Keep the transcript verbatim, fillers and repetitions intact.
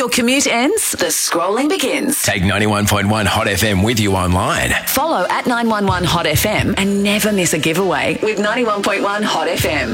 Your commute ends, the scrolling begins. Take ninety-one point one Hot F M with you online. Follow at nine one one Hot F M and never miss a giveaway with ninety-one point one Hot F M.